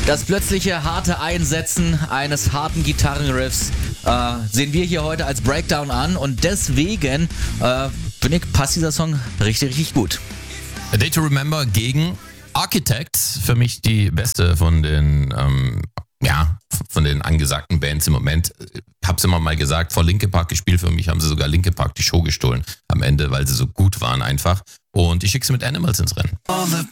Das plötzliche harte Einsetzen eines harten Gitarrenriffs sehen wir hier heute als Breakdown an und deswegen finde ich, passt dieser Song richtig, richtig gut. A Day to Remember gegen Architects, für mich die beste von den von den angesagten Bands im Moment. Ich hab's immer mal gesagt, vor Linkin Park gespielt, für mich haben sie sogar Linkin Park die Show gestohlen am Ende, weil sie so gut waren einfach. Und ich schicke sie mit Animals ins Rennen. All the